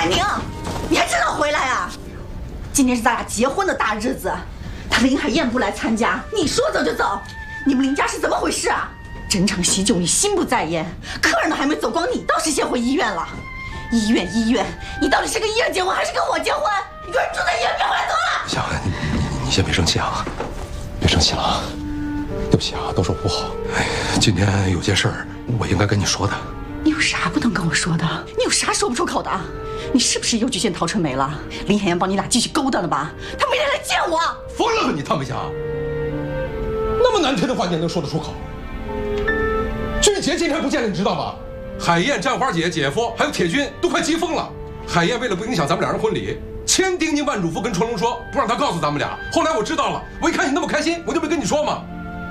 海宁，你还知道回来啊？今天是咱俩结婚的大日子，他林海燕不来参加，你说走就走，你们林家是怎么回事啊？整场喜酒你心不在焉，客人都还没走光，你倒是先回医院了。医院，你到底是跟医院结婚还是跟我结婚？你给我住在医院，别回来走了。 香，你先别生气啊，别生气了啊，对不起啊，都是我不好。哎，今天有件事儿我应该跟你说的。 你有啥不能跟我说的？你有啥说不出口的？你是不是又去见陶春梅了？林海燕帮你俩继续勾搭呢吧？她每天来见我。 疯了吧你他们家？那么难听的话你也能说得出口？俊杰今天不见了，你知道吗？海燕、战花姐、姐夫还有铁军都快急疯了。海燕为了不影响咱们俩人婚礼，千叮咛万嘱咐跟春龙说，不让他告诉咱们俩。后来我知道了，我一看你那么开心，我就没跟你说嘛。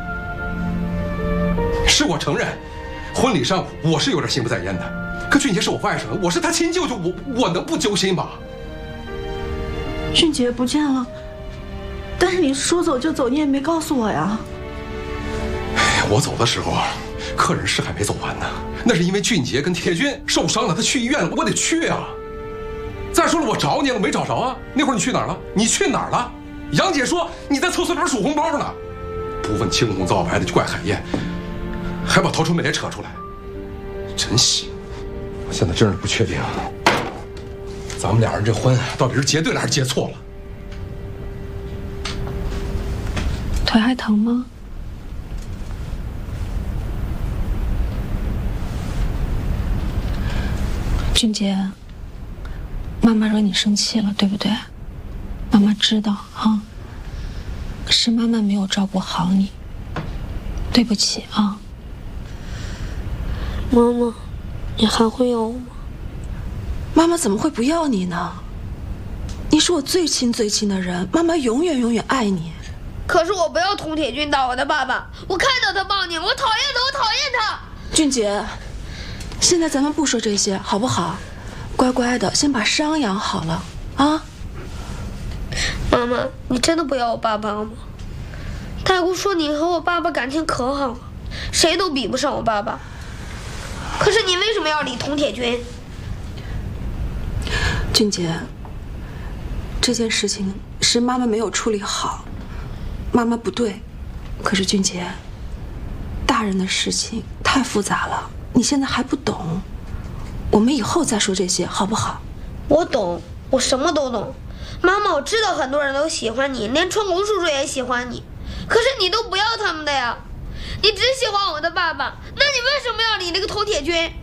是我承认，婚礼上我是有点心不在焉的。可俊杰是我外甥，我是他亲舅舅，我能不揪心吗？ 俊杰不见了，但是你说走就走，你也没告诉我呀。 哎，我走的时候，客人是还没走完呢。那是因为俊杰跟铁军受伤了，他去医院了，我得去啊。再说了，我找你了，我没找着啊。那会儿你去哪儿了？你去哪儿了？杨姐说你在厕所里边数红包呢，不问青红皂白的就怪海燕，还把陶春梅也扯出来，真行。我现在真是不确定，咱们俩人这婚到底是结对了还是结错了？ 腿还疼吗？俊杰，妈妈惹你生气了，对不对？妈妈知道啊，是妈妈没有照顾好你，对不起啊。 妈妈，你还会要我吗？ 妈妈怎么会不要你呢？你是我最亲最亲的人，妈妈永远永远爱你。 可是我不要佟铁军当我的爸爸，我看到他抱你，我讨厌他，我讨厌他。 俊杰，现在咱们不说这些，好不好？乖乖的，先把伤养好了啊。 妈妈，你真的不要我爸爸吗？大姑说你和我爸爸感情可好了，谁都比不上我爸爸。可是你为什么要理佟铁军？ 俊杰，这件事情是妈妈没有处理好，妈妈不对。可是俊杰，大人的事情太复杂了，你现在还不懂，我们以后再说这些，好不好？ 我懂，我什么都懂。妈妈，我知道很多人都喜欢你，连春红叔叔也喜欢你，可是你都不要他们的呀，你只喜欢我的爸爸，那你为什么要理那个佟铁军？